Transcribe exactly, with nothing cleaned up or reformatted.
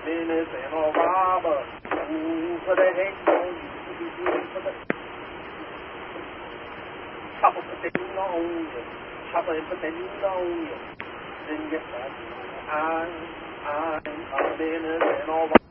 innocent or robber. Who put a hate on you? Put a chopper put the heat on you. Chopper put the heat on you. Then yes, I, I, I'm innocent or robber.